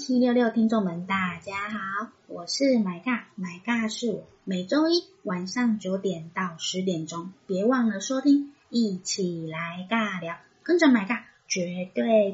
EP66听众们大家好，我是买尬是我，每周一晚上9点到10点钟，别忘了收听，一起来尬聊，跟着买尬绝对